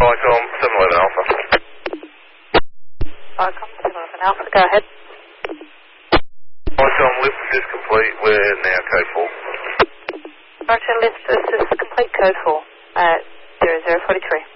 Icom 711 Alpha. Icom 711 Alpha, go ahead. Icom lift assist complete, we're now code 4. Roger, lift assist complete, code 4, 0043.